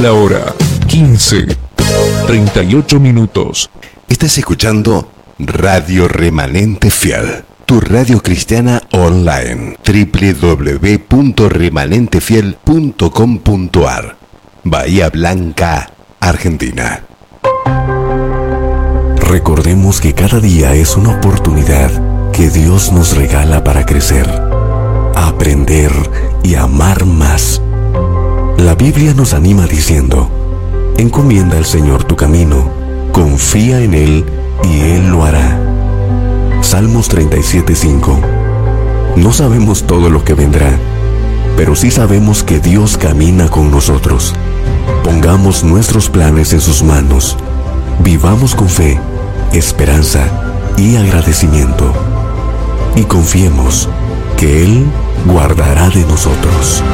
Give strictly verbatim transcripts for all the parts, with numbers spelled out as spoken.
La hora quince, treinta y ocho minutos. Estás escuchando Radio Remanente Fiel, tu radio cristiana online. doble u doble u doble u punto remanente fiel punto com punto a r. Bahía Blanca, Argentina. Recordemos que cada día es una oportunidad que Dios nos regala para crecer, aprender y amar más. La Biblia nos anima diciendo: encomienda al Señor tu camino, confía en Él y Él lo hará. Salmos treinta y siete, cinco. No sabemos todo lo que vendrá, pero sí sabemos que Dios camina con nosotros. Pongamos nuestros planes en sus manos. Vivamos con fe, esperanza y agradecimiento. Y confiemos que Él guardará de nosotros.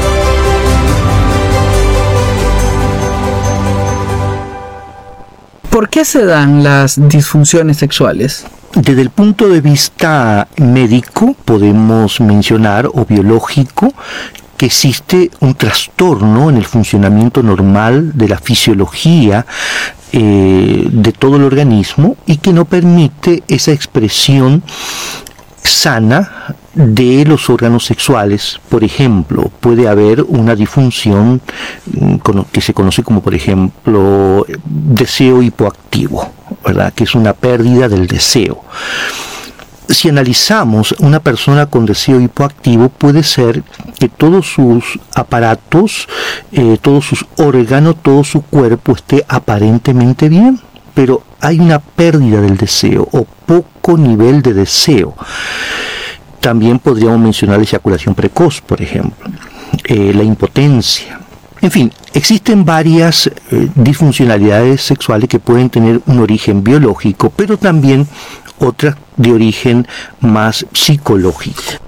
¿Por qué se dan las disfunciones sexuales? Desde el punto de vista médico, podemos mencionar, o biológico, que existe un trastorno en el funcionamiento normal de la fisiología eh, de todo el organismo y que no permite esa expresión sana de los órganos sexuales. Por ejemplo, puede haber una disfunción que se conoce como, por ejemplo, deseo hipoactivo, ¿verdad? Que es una pérdida del deseo. Si analizamos una persona con deseo hipoactivo, puede ser que todos sus aparatos, eh, todos sus órganos, todo su cuerpo esté aparentemente bien, pero hay una pérdida del deseo o poco nivel de deseo. También podríamos mencionar la eyaculación precoz, por ejemplo, eh, la impotencia. En fin, existen varias eh, disfuncionalidades sexuales que pueden tener un origen biológico, pero también otras de origen más psicológico.